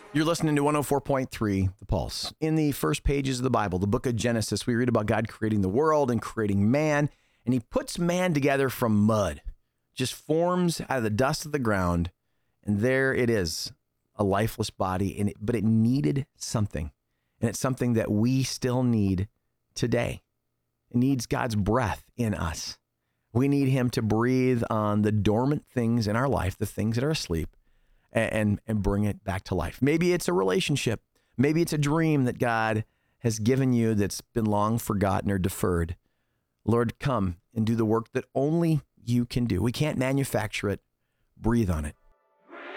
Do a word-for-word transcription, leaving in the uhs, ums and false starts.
You're listening to one oh four point three, The Pulse. In the first pages of the Bible, the book of Genesis, we read about God creating the world and creating man, and he puts man together from mud, just forms out of the dust of the ground, and there it is, a lifeless body, and it, but it needed something, and it's something that we still need today. It needs God's breath in us. We need him to breathe on the dormant things in our life, the things that are asleep, and and bring it back to life. Maybe it's a relationship. Maybe it's a dream that God has given you that's been long forgotten or deferred. Lord, come and do the work that only you can do. We can't manufacture it. Breathe on it.